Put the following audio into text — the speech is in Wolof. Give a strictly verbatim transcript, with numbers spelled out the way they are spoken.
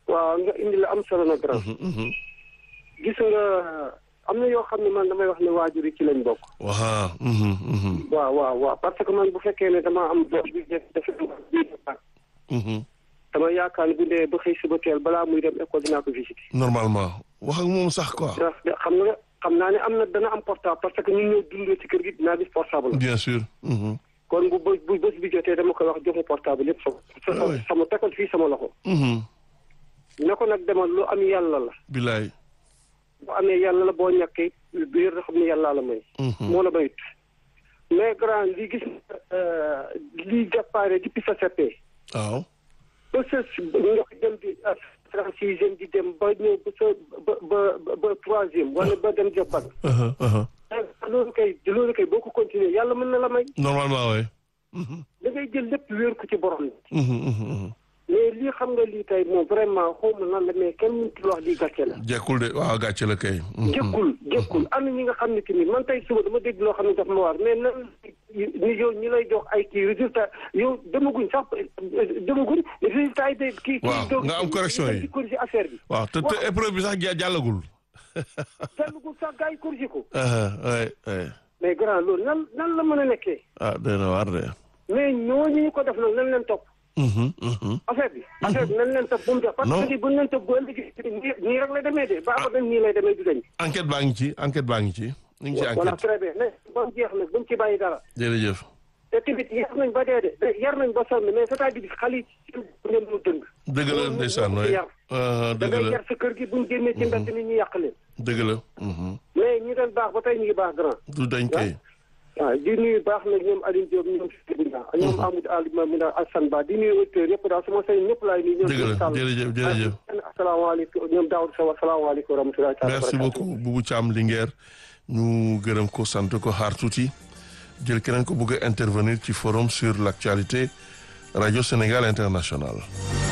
waaw nga indi la am solo na grand. gis nga am na yoo xam ne man damay wax ne waajur yi ci lañ bokk. waaw. waaw waaw waaw parce que man bu fekkee ne damaa am doom bi def def dama yaakaar ne bu ndee ba xëy suba teel balaa muy dem école dinaa ko visiter. normalement wax ak moom sax quoi. ndax xam nga xam naa ne am na dana am portable parce que ñun ñoo dundee ci kër gi dinaa gis portable. bien sûr. kon bu bë bu bés bi jotee dama koy wax joxe portable yëpp sama. sama tegal fii sama loxo. ne ko nag demal lu am yàlla la. bilaay. bu amee yàlla la boo ñàkkee biir da xam ne yàllaa la may. moo la mayut. mais grand li gis lii jàppaare depuis sa seppee. waaw. ba sa nga dem di sixième di dem ba ñëw ba sa ba ba ba troisième wala ba dem joppan. loolu kay loolu kay boo ko continuer yàlla mën na la may. normalement oui. da ngay jël lépp wéer ko ci borom mais lii xam nga lii tey moom vraiment xaw ma nan la mais kenn mënut wax lii gàcce la. jekkul de waaw gàcce la kay. jekkul jekkul am na ñi nga xam ne tamit man tey suba dama dégg loo xam ne daf ma waar mais nan ni yow ñi lay jox ay kii résultat yow demaguñ sax demaguñ résultat yi de kii. waaw nga am correction yi di corriger affaire bi. waaw te te épreuve bi sax jàllagul. jàllagul sax gars yi corriger ko. oui oui. mais grand loolu nan nan la mën a nekkee. ah dëgg na waar de. mais ñooñu ñu ko def nag nan leen topp. affaire bi. affaire bi nan leen topp bu mu def. parce que bu ñu leen topp bu ëllëgee nii nii rek lay demee de ba abadan nii lay demee du dañ. enquête baa ngi ci enquête baa ngi ci. ñu ngi ci enquête voilà très bien mais ba mu jeex nag bu mu ci bàyyi dara. jërëjëf. te tamit yar nañ ba dee de yar nañ ba sonn mais c'est-à-dire xale yi ci ñoom ñoo dëng. dëgg la ndeysaan waay da ngay yar sa kër gi buñ génnee ci mbedd mi ñu yàq leen. dëgg la. mais ñi doon baax ba tey ñu ngi baax grand. du dañ kay. waaw di nuyu baax nag ñoom Alioune Diop ñoom Seydina ñoom Amadou Alioune Mina Assane Ba di nuyu auditeurs yëpp daal su ma sëñ ñëpp laay nuyu. dëgg la jërëjëf jërëjëf. asalaamaaleykum ñoom Daoud Sow asalaamaaleykum wa rahmatulah. merci beaucoup Boubou Thiam Linguère ñu gërëm ko sant ko xaar tuuti jël keneen ko bëgg a intervenir ci forum sur l'actualité Radio Sénégal International.